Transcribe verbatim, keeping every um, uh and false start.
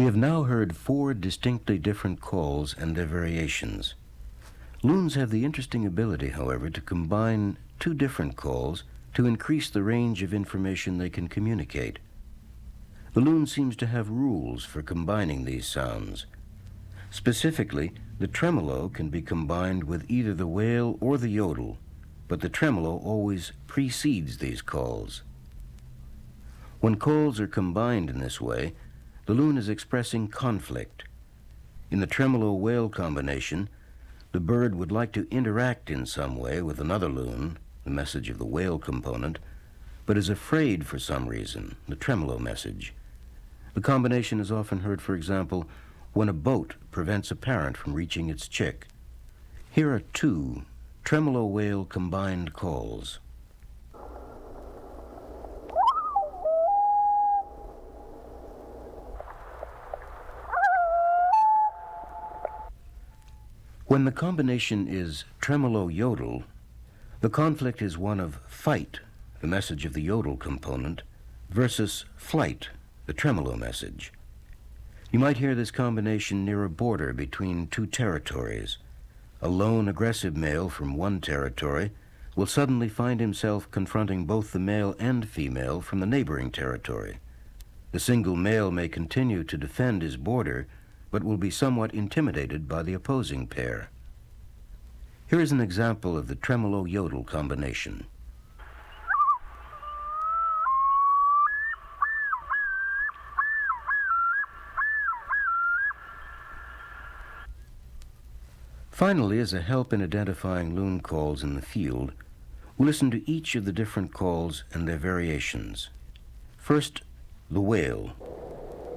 have now heard four distinctly different calls and their variations. Loons have the interesting ability, however, to combine two different calls to increase the range of information they can communicate. The loon seems to have rules for combining these sounds. Specifically, the tremolo can be combined with either the wail or the yodel, but the tremolo always precedes these calls. When calls are combined in this way, the loon is expressing conflict. In the tremolo-wail combination, the bird would like to interact in some way with another loon, the message of the wail component, but is afraid for some reason, the tremolo message. The combination is often heard, for example, when a boat prevents a parent from reaching its chick. Here are two tremolo-wail combined calls. When the combination is tremolo-yodel, the conflict is one of fight, the message of the yodel component, versus flight, the tremolo message. You might hear this combination near a border between two territories. A lone aggressive male from one territory will suddenly find himself confronting both the male and female from the neighboring territory. The single male may continue to defend his border, but will be somewhat intimidated by the opposing pair. Here is an example of the tremolo-yodel combination. Finally, as a help in identifying loon calls in the field, we'll listen to each of the different calls and their variations. First, the wail.